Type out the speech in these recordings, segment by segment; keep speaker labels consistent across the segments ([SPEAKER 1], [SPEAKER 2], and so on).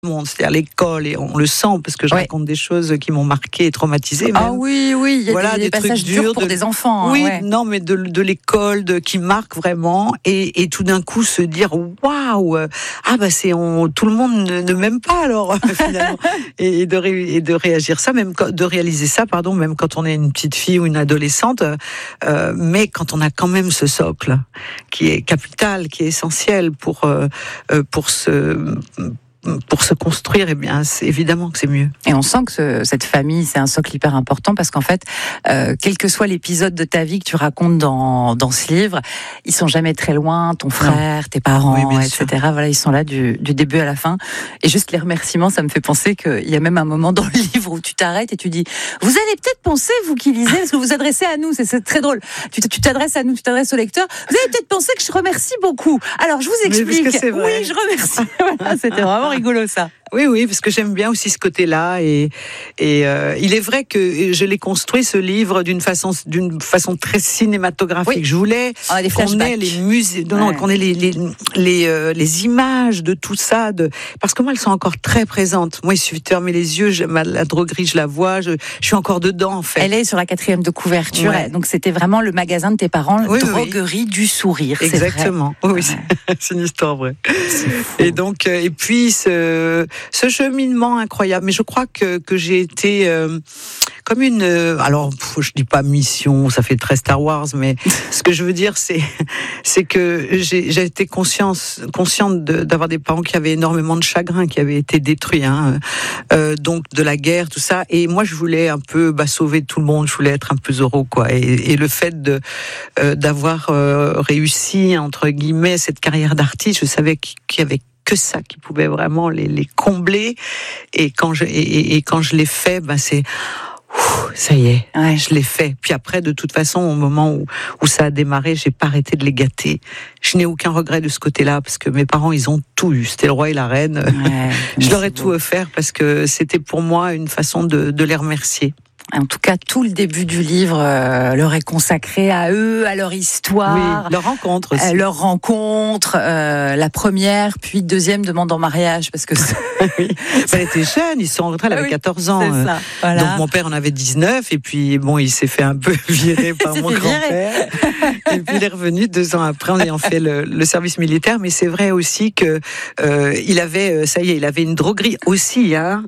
[SPEAKER 1] c'est-à-dire l'école, et on le sent parce que je raconte des choses qui m'ont marqué et traumatisé.
[SPEAKER 2] Ah oui, il y a des passages durs pour des enfants.
[SPEAKER 1] Oui, non, mais de l'école, qui marque vraiment, et tout d'un coup se dire waouh, tout le monde ne m'aime pas alors finalement, et de réagir ça, de réaliser ça, même quand on est une petite fille ou une adolescente, mais quand on a quand même ce socle qui est capital, qui est essentiel pour se construire, eh bien, c'est évidemment que c'est mieux.
[SPEAKER 2] Et on sent que cette famille, c'est un socle hyper important parce qu'en fait, quel que soit l'épisode de ta vie que tu racontes dans ce livre, ils sont jamais très loin, ton frère, tes parents, etc. Voilà, ils sont là du début à la fin. Et juste les remerciements, ça me fait penser qu'il y a même un moment dans le livre où tu t'arrêtes et tu dis, vous allez peut-être penser, vous qui lisez, parce que vous vous adressez à nous, c'est très drôle. Tu t'adresses à nous, tu t'adresses au lecteur. Vous allez peut-être penser que je remercie beaucoup. Alors, je vous explique.
[SPEAKER 1] Oui,
[SPEAKER 2] je remercie. Voilà, c'était vraiment rigolo ça.
[SPEAKER 1] Oui, parce que j'aime bien aussi ce côté-là, et il est vrai que je l'ai construit, ce livre, d'une façon très cinématographique.
[SPEAKER 2] Oui.
[SPEAKER 1] Je voulais qu'on ait les musées, qu'on ait les images de tout ça, parce que moi elles sont encore très présentes. Moi, il suffit de fermer les yeux, la droguerie, je la vois, je suis encore dedans en fait.
[SPEAKER 2] Elle est sur la 4e de couverture, donc c'était vraiment le magasin de tes parents, droguerie du sourire.
[SPEAKER 1] Exactement.
[SPEAKER 2] C'est vrai.
[SPEAKER 1] Oui, c'est une histoire vraie. Et donc, et puis ce cheminement incroyable. Mais je crois que j'ai été comme une... alors, je dis pas mission, ça fait très Star Wars, mais ce que je veux dire, c'est que j'ai été consciente d'avoir des parents qui avaient énormément de chagrin, qui avaient été détruits, donc de la guerre, tout ça. Et moi, je voulais un peu sauver tout le monde, je voulais être un peu Zorro, quoi. Et le fait d'avoir réussi, entre guillemets, cette carrière d'artiste, je savais qu'il y avait que ça qui pouvait vraiment les combler. Et quand je l'ai fait, c'est... ça y est, je l'ai fait. Puis après, de toute façon, au moment où ça a démarré, j'ai pas arrêté de les gâter. Je n'ai aucun regret de ce côté-là, parce que mes parents, ils ont tout eu. C'était le roi et la reine. Je leur ai tout offert, parce que c'était pour moi une façon de les remercier.
[SPEAKER 2] En tout cas, tout le début du livre leur est consacré à eux, à leur histoire.
[SPEAKER 1] Oui, leur rencontre aussi.
[SPEAKER 2] Leur rencontre, la première, puis deuxième demande en mariage, parce que...
[SPEAKER 1] oui, elle était jeune, ils sont rentrés, elle avait 14 ans.
[SPEAKER 2] C'est ça, voilà.
[SPEAKER 1] Donc mon père en avait 19, et puis il s'est fait un peu virer par mon grand-père. Et puis il est revenu 2 ans après en ayant fait le service militaire. Mais c'est vrai aussi que il avait, il avait une droguerie aussi, à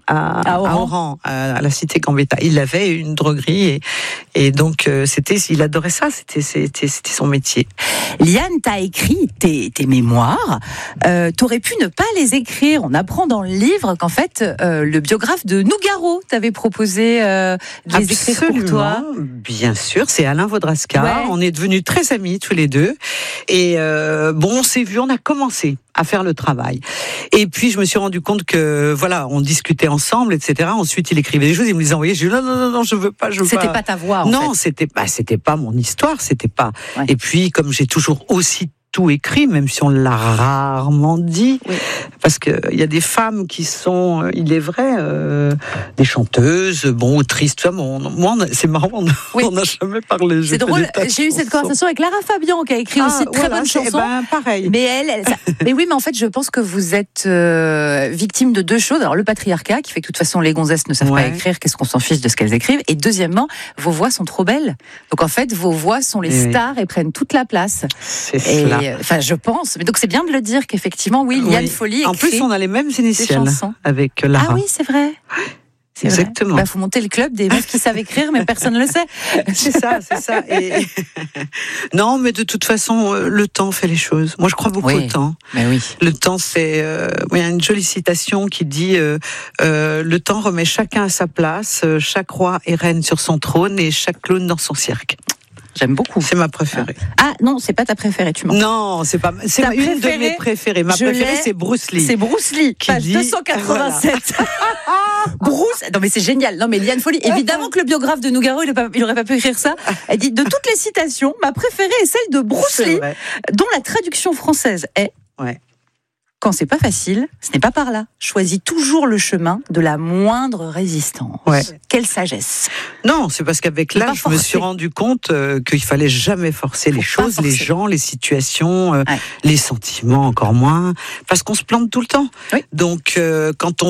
[SPEAKER 1] Oran, à la cité Gambetta. Il avait une droguerie, et donc il adorait ça, c'était son métier.
[SPEAKER 2] Liane, t'as écrit tes mémoires, t'aurais pu ne pas les écrire. On apprend dans le livre qu'en fait le biographe de Nougaro t'avait proposé de les écrire pour toi.
[SPEAKER 1] Bien sûr, c'est Alain Vodraska. On est devenus très amis tous les deux, et on s'est vu, on a commencé à faire le travail. Et puis je me suis rendu compte que on discutait ensemble, etc. Ensuite il écrivait des choses, il me les envoyait. Je dis non, je veux pas.
[SPEAKER 2] C'était pas ta voix.
[SPEAKER 1] Non, c'était pas mon histoire, c'était pas. Ouais. Et puis comme j'ai toujours aussi tout écrit, même si on l'a rarement dit, parce que il y a des femmes qui sont, il est vrai, des chanteuses, autrices, tout ça. Moi, c'est marrant, on n'a jamais parlé.
[SPEAKER 2] C'est drôle. J'ai eu cette conversation avec Lara Fabian, qui a écrit aussi de très bonnes chansons.
[SPEAKER 1] Pareil.
[SPEAKER 2] Mais mais oui, mais en fait, je pense que vous êtes victime de 2 choses. Alors, le patriarcat, qui fait que de toute façon, les gonzesses ne savent pas écrire, qu'est-ce qu'on s'en fiche de ce qu'elles écrivent. Et deuxièmement, vos voix sont trop belles. Donc, en fait, vos voix sont les stars et prennent toute la place.
[SPEAKER 1] C'est cela.
[SPEAKER 2] Enfin, je pense. Mais donc, c'est bien de le dire qu'effectivement, Liane Folly écrit.
[SPEAKER 1] En plus, on a les mêmes initiales avec Lara.
[SPEAKER 2] Ah oui, c'est vrai.
[SPEAKER 1] Exactement.
[SPEAKER 2] Il faut monter le club des meufs qui savent écrire, mais personne ne le sait.
[SPEAKER 1] C'est ça. Et... non, mais de toute façon, le temps fait les choses. Moi, je crois beaucoup au temps.
[SPEAKER 2] Mais oui.
[SPEAKER 1] Le temps, c'est... il y a une jolie citation qui dit le temps remet chacun à sa place, chaque roi est reine sur son trône et chaque clown dans son cirque.
[SPEAKER 2] J'aime beaucoup.
[SPEAKER 1] C'est ma préférée.
[SPEAKER 2] Ah non, c'est pas ta préférée, tu mens.
[SPEAKER 1] Non, c'est pas. C'est une de mes préférées. Ma préférée, c'est Bruce Lee.
[SPEAKER 2] C'est Bruce Lee, page 287. Bruce. Non mais c'est génial. Non mais Liane Folly. Évidemment que le biographe de Nougaro, il aurait pas pu écrire ça. Elle dit de toutes les citations, ma préférée est celle de Bruce Lee, dont la traduction française est. Quand c'est pas facile, ce n'est pas par là. Choisis toujours le chemin de la moindre résistance. Quelle sagesse.
[SPEAKER 1] Non, c'est parce qu'avec l'âge, je me suis rendu compte qu'il fallait jamais forcer les choses, les gens, les situations, les sentiments encore moins, parce qu'on se plante tout le temps. Donc, quand on